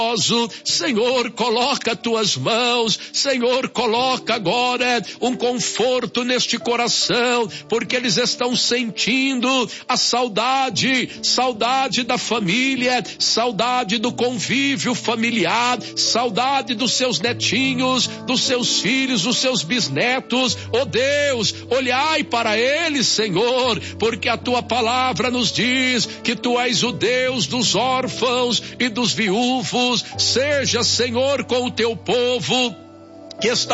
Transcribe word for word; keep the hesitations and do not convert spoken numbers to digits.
Senhor, coloca tuas mãos, Senhor, coloca agora um conforto neste coração, porque eles estão sentindo a saudade, saudade da família, saudade do convívio familiar, saudade dos seus netinhos, dos seus filhos, dos seus bisnetos. Oh Deus, olhai para eles, Senhor, porque a tua palavra nos diz que tu és o Deus dos órfãos e dos viúvos. Seja, Senhor, com o teu povo que está